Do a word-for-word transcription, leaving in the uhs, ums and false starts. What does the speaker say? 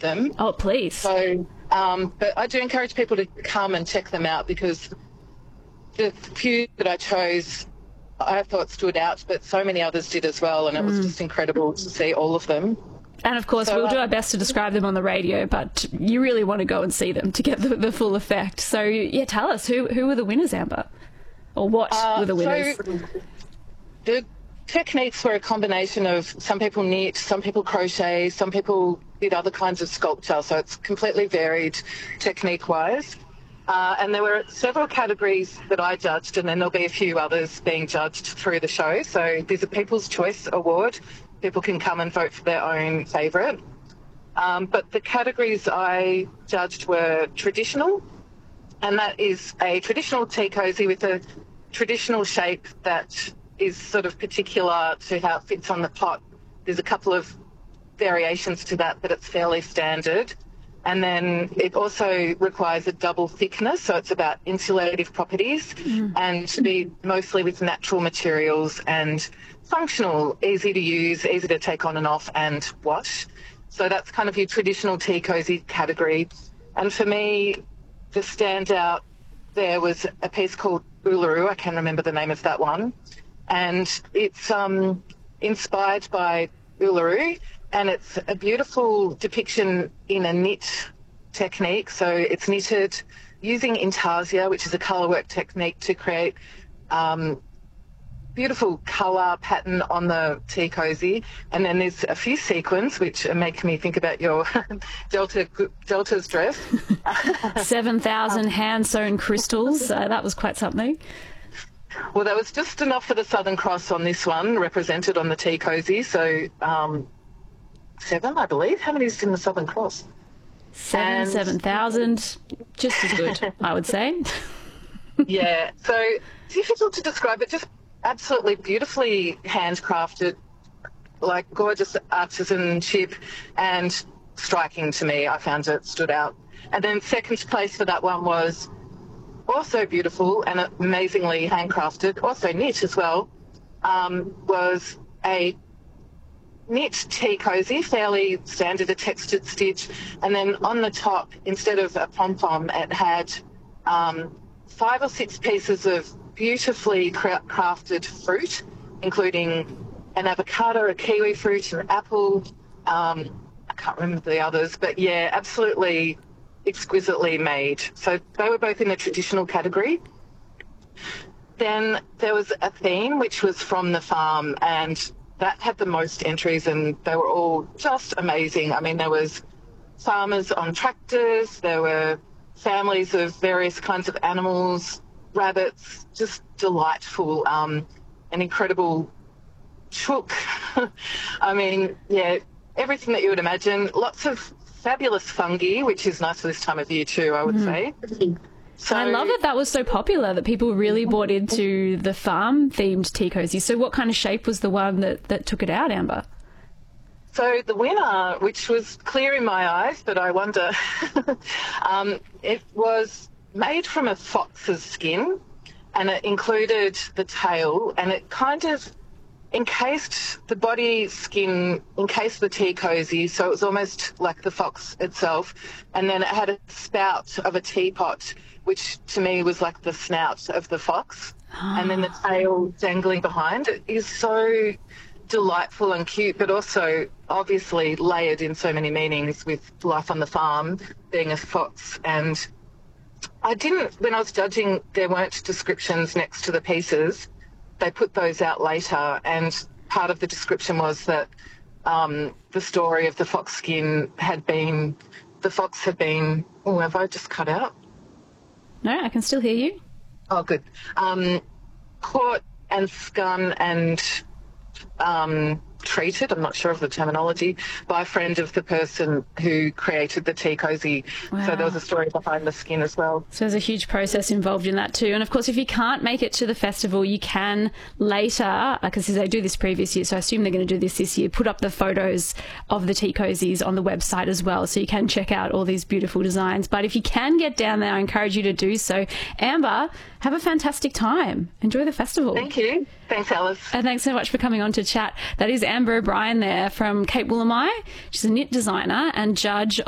them. Oh, please. So, um, but I do encourage people to come and check them out, because the few that I chose I thought stood out, but so many others did as well, and it was just incredible to see all of them. And of course, So, we'll do uh, our best to describe them on the radio, but you really want to go and see them to get the, the full effect. So, yeah, tell us, who who were the winners, Amber? Or what uh, were the winners? So the techniques were a combination of some people knit, some people crochet, some people did other kinds of sculpture, so it's completely varied technique-wise. Uh, and there were several categories that I judged, and then there'll be a few others being judged through the show. So there's a People's Choice Award. People can come and vote for their own favourite. Um, but the categories I judged were traditional, and that is a traditional tea cosy with a traditional shape that is sort of particular to how it fits on the pot. There's a couple of variations to that, but it's fairly standard. And then it also requires a double thickness, so it's about insulative properties mm. and to be mostly with natural materials and functional, easy to use, easy to take on and off and wash. So that's kind of your traditional tea cosy category. And for me, the standout there was a piece called Uluru. I can't remember the name of that one. And it's um, inspired by Uluru, and it's a beautiful depiction in a knit technique. So it's knitted using intarsia, which is a colour work technique to create um, beautiful colour pattern on the tea cosy. And then there's a few sequins, which are making me think about your Delta Delta's dress. seven thousand hand-sewn crystals. Uh, that was quite something. Well, that was just enough for the Southern Cross on this one, represented on the tea cosy. So um, seven, I believe. How many is in the Southern Cross? Seven, and... seven thousand. Just as good, I would say. Yeah. So difficult to describe, but just absolutely beautifully handcrafted, like gorgeous artisanship, and striking to me. I found it stood out. And then second place for that one was also beautiful and amazingly handcrafted, also knit as well, um, was a knit tea cosy, fairly standard, a textured stitch, and then on the top, instead of a pom-pom, it had um, five or six pieces of beautifully cra- crafted fruit, including an avocado, a kiwi fruit, an apple, um, I can't remember the others, but yeah, absolutely exquisitely made. So they were both in the traditional category. Then there was a theme which was from the farm, and that had the most entries, and they were all just amazing. I mean, there was farmers on tractors, there were families of various kinds of animals, rabbits, just delightful, um, an incredible chook. I mean, yeah, everything that you would imagine. Lots of fabulous fungi, which is nice for this time of year too, I would mm-hmm. say. So, I love that that was so popular that people really bought into the farm-themed tea cosy. So what kind of shape was the one that, that took it out, Amber? So the winner, which was clear in my eyes, but I wonder, um, it was made from a fox's skin, and it included the tail, and it kind of encased the body skin, encased the tea cosy, so it was almost like the fox itself. And then it had a spout of a teapot, which to me was like the snout of the fox. And then the tail dangling behind. It is so delightful and cute, but also obviously layered in so many meanings with life on the farm, being a fox. And I didn't, when I was judging, there weren't descriptions next to the pieces. They put those out later, and part of the description was that um, the story of the fox skin had been, the fox had been, oh, have I just cut out? No, I can still hear you. Oh, good. Um, caught and scun and um, treated, I'm not sure of the terminology, by a friend of the person who created the tea cosy. Wow. So there was a story behind the skin as well. So there's a huge process involved in that too. And of course, if you can't make it to the festival, you can later, because they do this previous year, so I assume they're going to do this this year, put up the photos of the tea cosies on the website as well, so you can check out all these beautiful designs. But if you can get down there, I encourage you to do so. Amber, have a fantastic time. Enjoy the festival. Thank you. Thanks, Alice. And thanks so much for coming on to chat. That is Amber O'Brien there from Cape Woolamai. She's a knit designer and judge